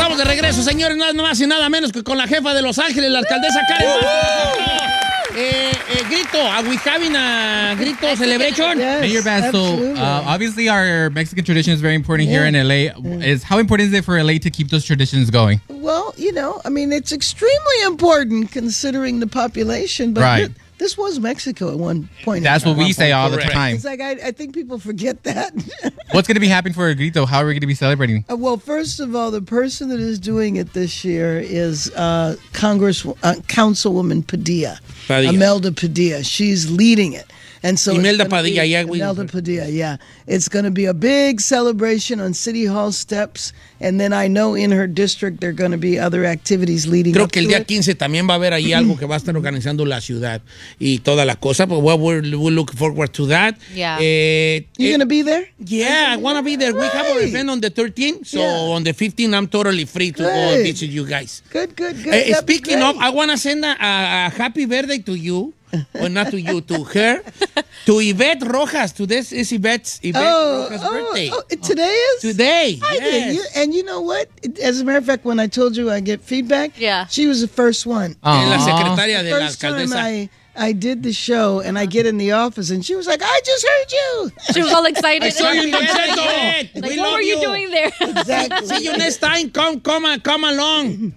Estamos de regreso, señores, nada más y nada menos que con la jefa de Los Ángeles, la alcaldesa Karen Grito, are we having a Grito celebration? Yes, Mayor Bass, so absolutely. obviously our Mexican tradition is very important here in LA. How important is it for LA to keep those traditions going? Well, I mean, it's extremely important considering the population, but Right. this was Mexico at one point. That's what we say all the Correct. time. It's like I think people forget that. What's going to be happening for Grito? How are we going to be celebrating? Well, first of all, the person that is doing it this year is Councilwoman Padilla, Imelda Padilla. She's leading it. And so Imelda Padilla, yeah. Imelda Padilla, yeah. It's going to be a big celebration on City Hall steps. And then I know in her district there are going to be other activities leading Creo up que el to día it. 15 también va a haber ahí algo que va a estar organizando la ciudad y toda la cosa. But we're looking forward to that. Yeah. You going to be there? Yeah, I want to be there. We have our Right. event on the 13th, so Yeah. on the 15th, I'm totally free to go Good. visit you guys. Good. That'd be Speaking of, great. I want to send a happy birthday to you. Well, not to you, to her. To Yvette Rojas. This is Yvette Rojas' birthday. Today is? Today, I did. yes. And you know what? As a matter of fact, when I told you I get feedback, Yeah. she was the first one. Es la Aw. secretaria de la First time alcaldesa. I did the show and I get in the office and she was like, I just heard you. She was all excited. I saw you in the Like, Yvette. We what love were you doing there? Exactly. See you next time. Come along.